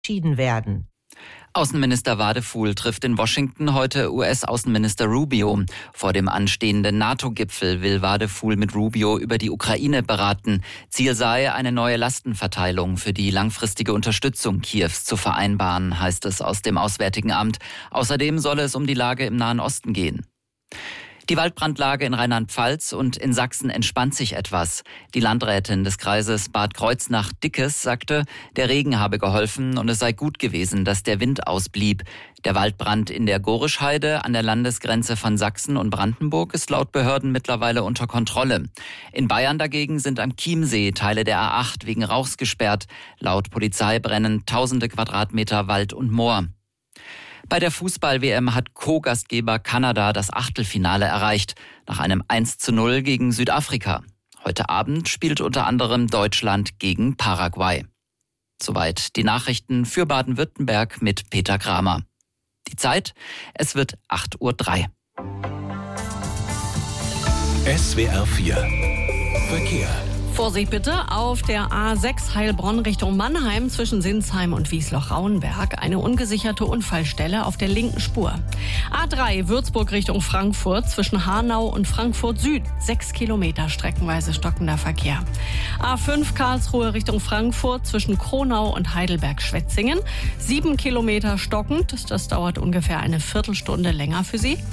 entschieden werden. Außenminister Wadefuhl trifft in Washington heute US-Außenminister Rubio. Vor dem anstehenden NATO-Gipfel will Wadefuhl mit Rubio über die Ukraine beraten. Ziel sei, eine neue Lastenverteilung für die langfristige Unterstützung Kiews zu vereinbaren, heißt es aus dem Auswärtigen Amt. Außerdem solle es um die Lage im Nahen Osten gehen. Die Waldbrandlage in Rheinland-Pfalz und in Sachsen entspannt sich etwas. Die Landrätin des Kreises Bad Kreuznach-Dickes sagte, der Regen habe geholfen und es sei gut gewesen, dass der Wind ausblieb. Der Waldbrand in der Gorischheide an der Landesgrenze von Sachsen und Brandenburg ist laut Behörden mittlerweile unter Kontrolle. In Bayern dagegen sind am Chiemsee Teile der A8 wegen Rauchs gesperrt. Laut Polizei brennen tausende Quadratmeter Wald und Moor. Bei der Fußball-WM hat Co-Gastgeber Kanada das Achtelfinale erreicht, nach einem 1:0 gegen Südafrika. Heute Abend spielt unter anderem Deutschland gegen Paraguay. Soweit die Nachrichten für Baden-Württemberg mit Peter Kramer. Die Zeit, es wird 8:03 Uhr. SWR 4 Verkehr. Vorsicht bitte, auf der A6 Heilbronn Richtung Mannheim zwischen Sinsheim und Wiesloch-Rauenberg eine ungesicherte Unfallstelle auf der linken Spur. A3 Würzburg Richtung Frankfurt zwischen Hanau und Frankfurt Süd 6 Kilometer streckenweise stockender Verkehr. A5 Karlsruhe Richtung Frankfurt zwischen Kronau und Heidelberg-Schwetzingen 7 Kilometer stockend, das dauert ungefähr eine Viertelstunde länger für Sie.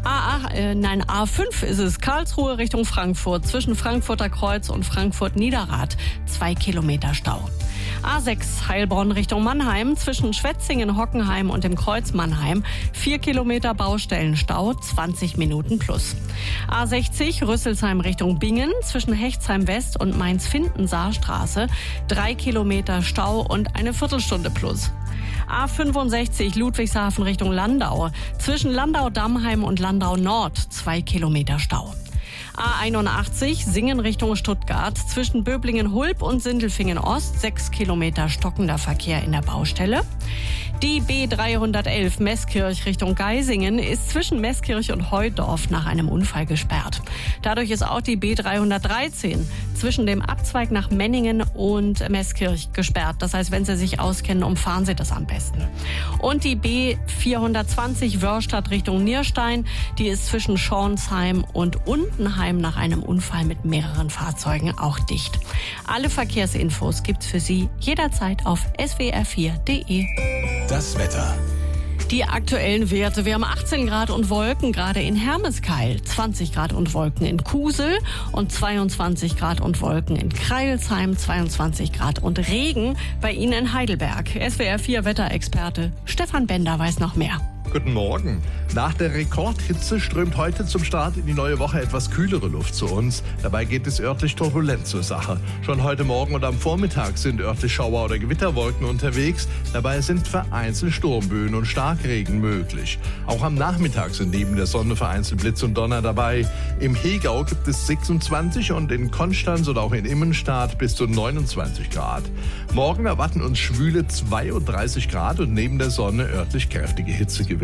A5 ist es Karlsruhe Richtung Frankfurt zwischen Frankfurter Kreuz und Frankfurt-Niederrad 2 Kilometer Stau. A6 Heilbronn Richtung Mannheim zwischen Schwetzingen, Hockenheim und dem Kreuz Mannheim 4 Kilometer Baustellenstau, 20 Minuten plus. A60 Rüsselsheim Richtung Bingen zwischen Hechtsheim West und Mainz-Findensaarstraße 3 Kilometer Stau und eine Viertelstunde plus. A65 Ludwigshafen Richtung Landau zwischen Landau-Dammheim und Landau-Nord 2 Kilometer Stau. A81 Singen Richtung Stuttgart zwischen Böblingen-Hulb und Sindelfingen-Ost 6 Kilometer stockender Verkehr in der Baustelle. Die B311 Meßkirch Richtung Geisingen ist zwischen Meßkirch und Heudorf nach einem Unfall gesperrt. Dadurch ist auch die B313 zwischen dem Abzweig nach Menningen und Meßkirch gesperrt. Das heißt, wenn Sie sich auskennen, umfahren Sie das am besten. Und die B420 Wörstadt Richtung Nierstein, die ist zwischen Schornsheim und Untenheim nach einem Unfall mit mehreren Fahrzeugen auch dicht. Alle Verkehrsinfos gibt's für Sie jederzeit auf swr4.de. Das Wetter. Die aktuellen Werte. Wir haben 18 Grad und Wolken, gerade in Hermeskeil, 20 Grad und Wolken in Kusel und 22 Grad und Wolken in Kreilsheim, 22 Grad und Regen bei Ihnen in Heidelberg. SWR 4 Wetterexperte Stefan Bender weiß noch mehr. Guten Morgen. Nach der Rekordhitze strömt heute zum Start in die neue Woche etwas kühlere Luft zu uns. Dabei geht es örtlich turbulent zur Sache. Schon heute Morgen und am Vormittag sind örtlich Schauer- oder Gewitterwolken unterwegs. Dabei sind vereinzelt Sturmböen und Starkregen möglich. Auch am Nachmittag sind neben der Sonne vereinzelt Blitz und Donner dabei. Im Hegau gibt es 26 und in Konstanz oder auch in Immenstadt bis zu 29 Grad. Morgen erwarten uns schwüle 32 Grad und neben der Sonne örtlich kräftige Hitzegewitter.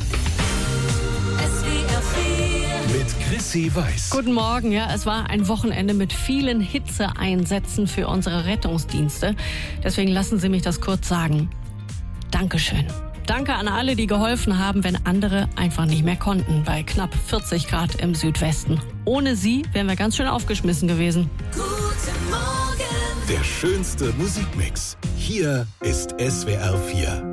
Mit Chrissy Weiß. Guten Morgen. Ja, es war ein Wochenende mit vielen Hitzeeinsätzen für unsere Rettungsdienste. Deswegen lassen Sie mich das kurz sagen. Dankeschön. Danke an alle, die geholfen haben, wenn andere einfach nicht mehr konnten, bei knapp 40 Grad im Südwesten. Ohne Sie wären wir ganz schön aufgeschmissen gewesen. Guten Morgen. Der schönste Musikmix. Hier ist SWR 4.